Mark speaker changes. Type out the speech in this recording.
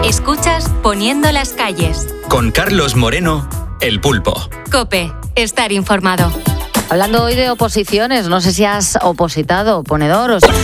Speaker 1: Escuchas Poniendo las calles.
Speaker 2: Con Carlos Moreno, El Pulpo.
Speaker 1: COPE. Estar informado.
Speaker 3: Hablando hoy de oposiciones, no sé si has opositado, oponedor, o si